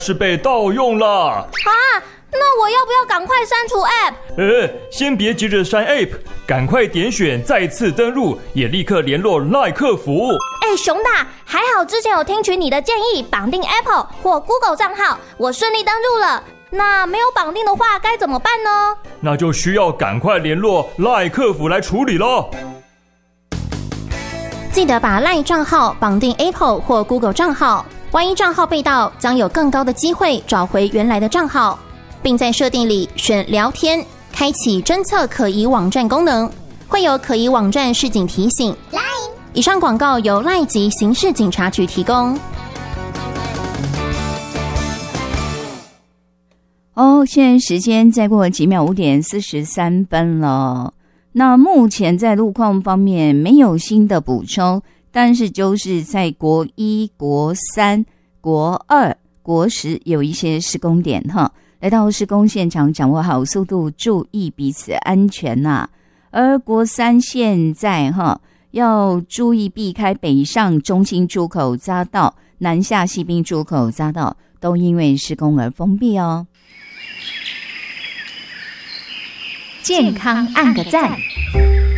是被盗用了啊！ 那我要不要赶快删除 App？ 先别急着删 App， 赶快点选再次登录，也立刻联络 LINE 客服。 熊大，还好之前有听取你的建议，绑定 Apple 或 Google 账号，我顺利登入了。那没有绑定的话该怎么办呢？ 那就需要赶快联络 LINE 客服来处理咯。 记得把 LINE 账号绑定 Apple 或 Google 账号，万一账号被盗，将有更高的机会找回原来的账号，并在设定里选聊天，开启侦测可疑网站功能，会有可疑网站示警提醒。以上广告由 LINE 及刑事警察局提供。 现在时间再过几秒，5点43分了。那目前在路况方面没有新的补充，但是就是在国1、国3、国2、国10有一些施工点哈。来到施工现场，掌握好速度，注意彼此安全呐。而国3现在要注意避开北上中心出口匝道、南下西滨出口匝道，都因为施工而封闭哦。 健康按个赞。